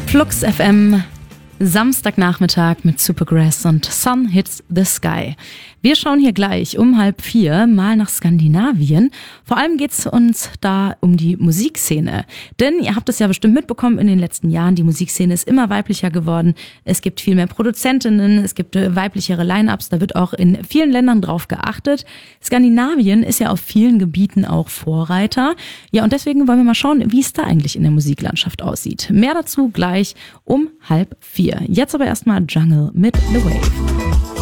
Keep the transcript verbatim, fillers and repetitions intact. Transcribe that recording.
Flux F M, Samstagnachmittag mit Supergrass und Sun Hits the Sky. Wir schauen hier gleich um halb vier mal nach Skandinavien. Vor allem geht es uns da um die Musikszene. Denn ihr habt es ja bestimmt mitbekommen in den letzten Jahren, die Musikszene ist immer weiblicher geworden. Es gibt viel mehr Produzentinnen, es gibt weiblichere Line-Ups, da wird auch in vielen Ländern drauf geachtet. Skandinavien ist ja auf vielen Gebieten auch Vorreiter. Ja, und deswegen wollen wir mal schauen, wie es da eigentlich in der Musiklandschaft aussieht. Mehr dazu gleich um halb vier. Jetzt aber erstmal Jungle mit The Wave.